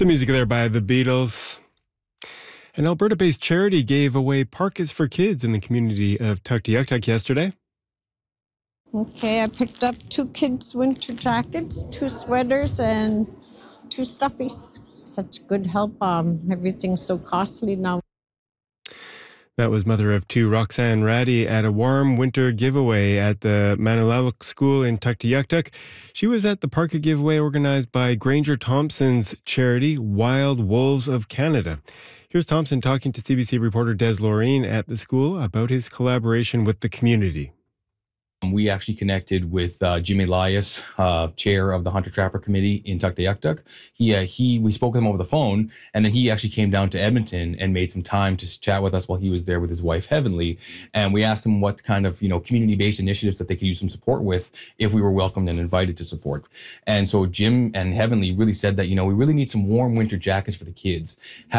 Some music there by the Beatles. An Alberta-based charity gave away parkas for kids in the community of Tuktoyaktuk yesterday. Okay, I picked up 2 kids' winter jackets, 2 sweaters, and 2 stuffies. Such good help. Everything's so costly now. That was mother of 2 Roxanne Ratty at a warm winter giveaway at the Manalauk School in Tuktoyaktuk. She was at the parka giveaway organized by Granger Thompson's charity, Wild Wolves of Canada. Here's Thompson talking to CBC reporter Des Lorraine at the school about his collaboration with the community. We actually connected with Jim Elias, chair of the Hunter Trapper Committee in Tuktoyaktuk. We spoke with him over the phone, and then he actually came down to Edmonton and made some time to chat with us while he was there with his wife Heavenly. And we asked him what kind of community-based initiatives that they could use some support with if we were welcomed and invited to support. And so Jim and Heavenly really said that we really need some warm winter jackets for the kids.